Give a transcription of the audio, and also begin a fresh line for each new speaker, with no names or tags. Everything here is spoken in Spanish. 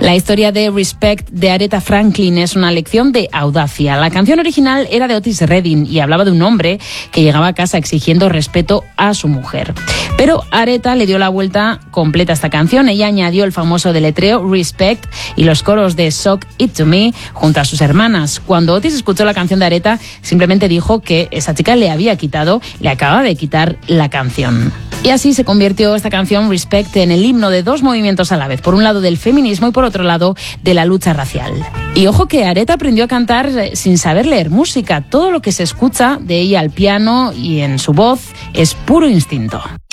La historia de Respect de Aretha Franklin es una lección de audacia. La canción original era de Otis Redding y hablaba de un hombre que llegaba a casa exigiendo respeto a su mujer. Pero Aretha le dio la vuelta completa a esta canción. Ella añadió el famoso deletreo Respect y los coros de Sock It To Me junto a sus hermanas. Cuando Otis escuchó la canción de Aretha, simplemente dijo que esa chica le acababa de quitar la canción. Y así se convirtió esta canción Respect en el himno de dos movimientos a la vez. Por un lado del feminismo y por otro lado de la lucha racial. Y ojo que Aretha aprendió a cantar sin saber leer música. Todo lo que se escucha de ella al piano y en su voz es puro instinto.